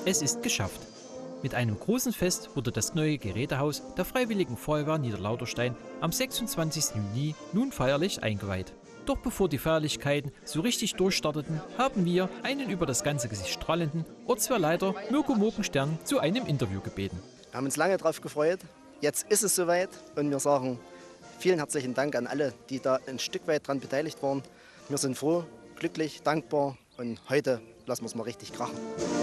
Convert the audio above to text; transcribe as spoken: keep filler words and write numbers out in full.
Es ist geschafft. Mit einem großen Fest wurde das neue Gerätehaus der Freiwilligen Feuerwehr Niederlauterstein am sechsundzwanzigsten Juni nun feierlich eingeweiht. Doch bevor die Feierlichkeiten so richtig durchstarteten, haben wir einen über das ganze Gesicht strahlenden Ortswehrleiter Mirko Morgenstern zu einem Interview gebeten. Wir haben uns lange darauf gefreut. Jetzt ist es soweit und wir sagen vielen herzlichen Dank an alle, die da ein Stück weit daran beteiligt waren. Wir sind froh, glücklich, dankbar und heute lassen wir es mal richtig krachen.